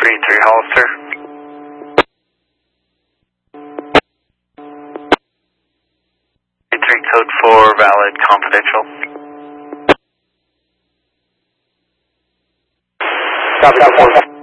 33 Hollister. Code 4, valid, confidential. Copy, 4.